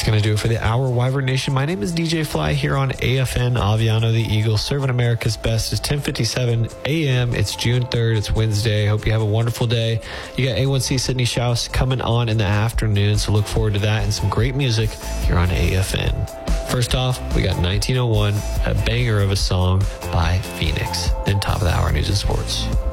That's going to do it for the hour, Wyvern Nation. My name is DJ Fly here on AFN Aviano, the Eagle, serving America's best. It's 10:57 a.m. It's June 3rd. It's Wednesday. Hope you have a wonderful day. You got A1C Sydney Shouse coming on in the afternoon, so look forward to that and some great music here on AFN. First off, we got 1901, a banger of a song by Phoenix. Then top of the hour, news and sports.